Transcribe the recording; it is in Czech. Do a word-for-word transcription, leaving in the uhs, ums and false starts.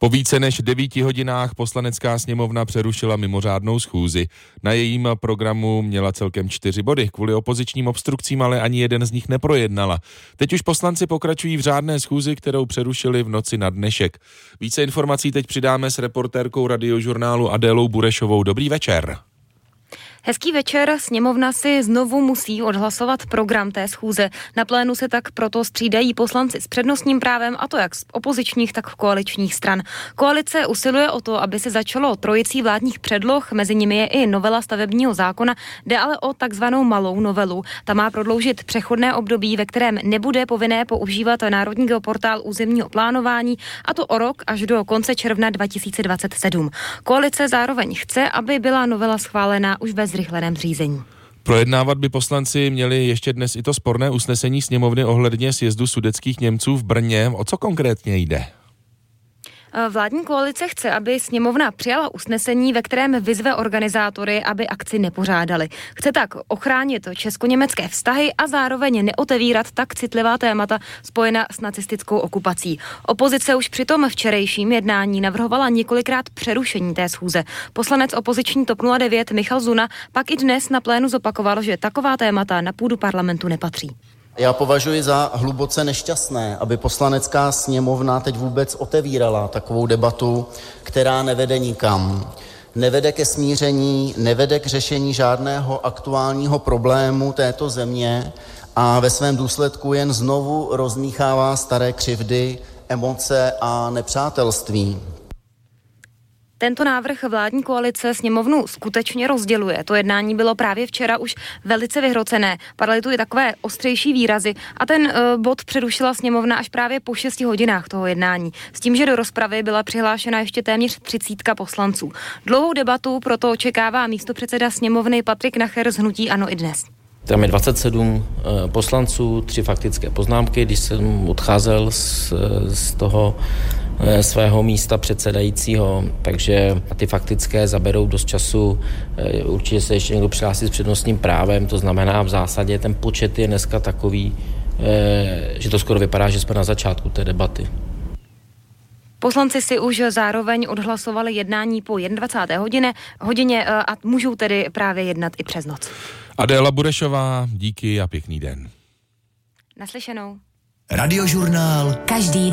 Po více než devíti hodinách Poslanecká sněmovna přerušila mimořádnou schůzi. Na jejím programu měla celkem čtyři body. Kvůli opozičním obstrukcím ale ani jeden z nich neprojednala. Teď už poslanci pokračují v řádné schůzi, kterou přerušili v noci na dnešek. Více informací teď přidáme s reportérkou Radiožurnálu Adélou Burešovou. Dobrý večer. Hezký večer, sněmovna si znovu musí odhlasovat program té schůze. Na plénu se tak proto střídají poslanci s přednostním právem, a to jak z opozičních, tak koaličních stran. Koalice usiluje o to, aby se začalo trojicí vládních předloh, mezi nimi je i novela stavebního zákona, jde ale o takzvanou malou novelu. Ta má prodloužit přechodné období, ve kterém nebude povinné používat Národní geoportál územního plánování, a to o rok až do konce června dva tisíce dvacet sedm. Koalice zároveň chce, aby byla novela schválena už ve zrychleném řízení. Projednávat by poslanci měli ještě dnes i to sporné usnesení sněmovny ohledně sjezdu sudetských Němců v Brně. O co konkrétně jde? Vládní koalice chce, aby sněmovna přijala usnesení, ve kterém vyzve organizátory, aby akci nepořádali. Chce tak ochránit česko-německé vztahy a zároveň neotevírat tak citlivá témata spojená s nacistickou okupací. Opozice už při tom včerejším jednání navrhovala několikrát přerušení té schůze. Poslanec opoziční TOP nula devět Michal Zuna pak i dnes na plénu zopakoval, že taková témata na půdu parlamentu nepatří. Já považuji za hluboce nešťastné, aby Poslanecká sněmovna teď vůbec otevírala takovou debatu, která nevede nikam. Nevede ke smíření, nevede k řešení žádného aktuálního problému této země a ve svém důsledku jen znovu rozmíchává staré křivdy, emoce a nepřátelství. Tento návrh vládní koalice sněmovnu skutečně rozděluje. To jednání bylo právě včera už velice vyhrocené. Padaly tu i takové ostřejší výrazy a ten uh, bod přerušila sněmovna až právě po šesti hodinách toho jednání. S tím, že do rozpravy byla přihlášena ještě téměř třicítka poslanců. Dlouhou debatu proto očekává místopředseda sněmovny Patrik Nacher z hnutí ANO i dnes. Tam je dvacet sedm poslanců, tři faktické poznámky. Když jsem odcházel z, z toho svého místa předsedajícího, takže ty faktické zaberou dost času. Určitě se ještě někdo přihlásí s přednostním právem, to znamená v zásadě ten počet je dneska takový, že to skoro vypadá, že jsme na začátku té debaty. Poslanci si už zároveň odhlasovali jednání po dvacáté první hodině, hodině a můžou tedy právě jednat i přes noc. Adéla Burešová, díky a pěkný den. Naslyšenou. Radiožurnál. Každý den.